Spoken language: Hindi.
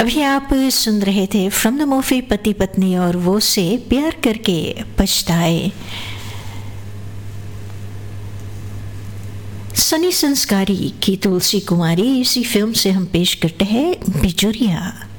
अभी आप सुन रहे थे फ्रॉम द मूवी पति पत्नी और वो से प्यार करके पछताए। सनी संस्कारी की तुलसी कुमारी इसी फिल्म से हम पेश करते हैं बिजुरिया।